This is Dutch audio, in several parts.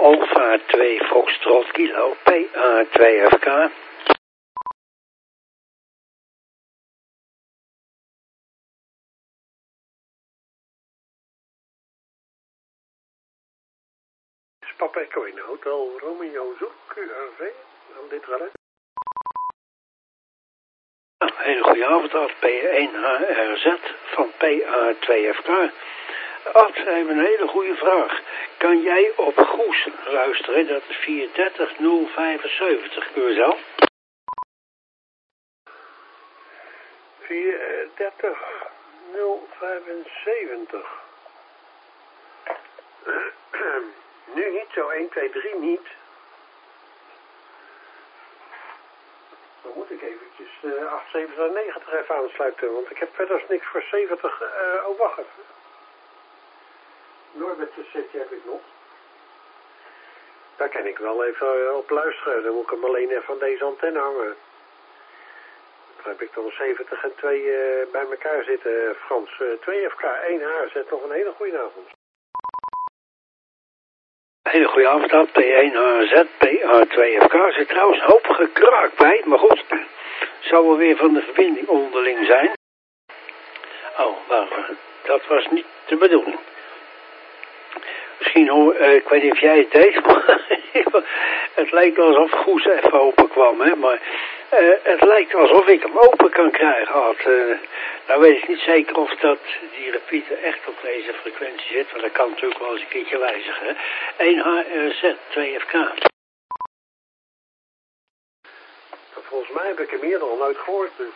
Alfa 2 Foxtrot Kilo PA2FK. Papa Echo in Hotel Romeo Zoek QRV. Dan dit wel, hè? Hele goede avond, Ad. P1HRZ van PA2FK. Ad, we hebben een hele goede vraag. Kan jij op Goes luisteren? Dat is 43075. Kun je zelf? 43075. Nu niet, zo 1, 2, 3 niet. Dan moet ik eventjes 897 even aansluiten, want ik heb verder niks voor 70. Oh, wacht even. Norbert setje heb ik nog. Daar kan ik wel even op luisteren. Dan moet ik hem alleen even aan deze antenne hangen. Dan heb ik dan 70 en 2 bij elkaar zitten. Frans 2FK 1H. Zet nog een hele goede avond. Hele goede avond, Ad. P1HZ, PA2FK. Zit trouwens een hoop gekraak bij, maar goed. Zou wel weer van de verbinding onderling zijn. Oh, wacht. Dat was niet de bedoeling. Misschien hoor, ik weet niet of jij het deed, maar het lijkt alsof Goes even open kwam, hè, maar het lijkt alsof ik hem open kan krijgen, Ad. Nou weet ik niet zeker of dat die repeater echt op deze frequentie zit, want dat kan natuurlijk wel eens een keertje wijzigen, hè. 1HRZ, 2FK. Volgens mij heb ik hem hier nog nooit gehoord, dus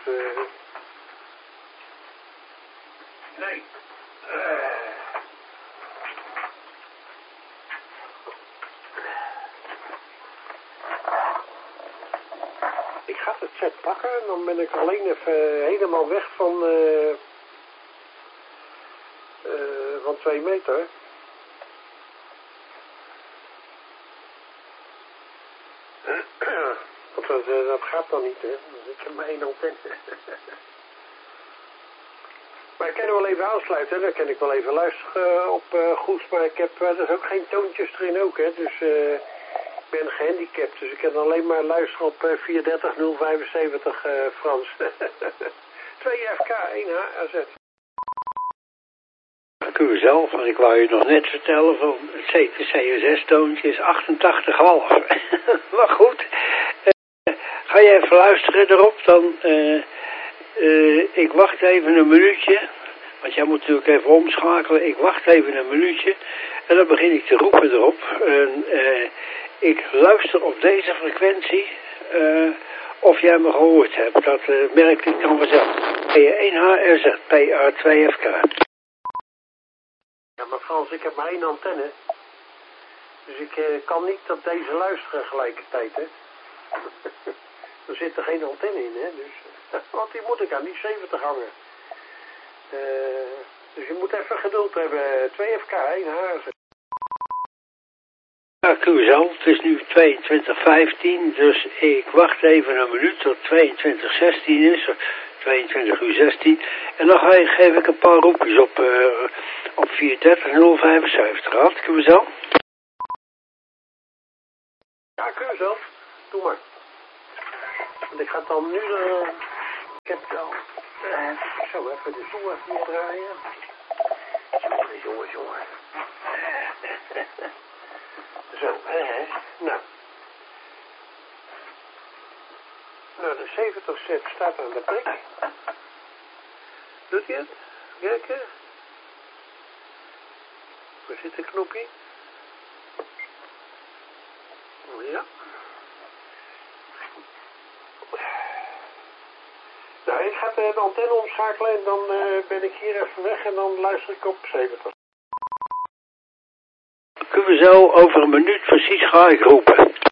nee. Ik ga het set pakken en dan ben ik alleen even helemaal weg van 2 meter. Want dat gaat dan niet, hè. Dus ik heb maar 1 antenne. Maar ik kan hem wel even aansluiten, hè. Dan kan ik wel even luisteren op Goes. Maar ik heb er ook geen toontjes erin ook, hè. Dus ik ben gehandicapt, dus ik kan alleen maar luisteren op 43075 Frans. 2FK 1HRZ. Dank u zelf, want ik wou je nog net vertellen van het CTCSS-toontje is 88,5. Maar goed, ga je even luisteren erop, dan ik wacht even een minuutje, want jij moet natuurlijk even omschakelen. Ik wacht even een minuutje en dan begin ik te roepen erop. Ik luister op deze frequentie of jij me gehoord hebt. Dat merk ik dan vanzelf. P1HRZ, PA2FK. Ja, maar Frans, ik heb maar 1 antenne. Dus ik kan niet op deze luisteren gelijkertijd, hè. Er zit er geen antenne in, hè. Dus, want die moet ik aan die 70 hangen. Dus je moet even geduld hebben. 2FK 1H. Dank u zelf, het is nu 22:15, dus ik wacht even een minuut tot 22:16 is, 22:16. En dan geef ik een paar roepjes op 43075. Had ik zelf? Ja, kun je zelf. Doe maar. Want ik ga dan nu, ik heb al, zo even de zon even hier draaien. Jongen. Zo, nou. Nou, de 70 set staat aan de prik. Doet hij het? Kijken. Waar zit de knopje? Ja. Nou, ik ga de antenne omschakelen en dan ben ik hier even weg en dan luister ik op 70. Kunnen we zo over een minuut precies ga ik roepen.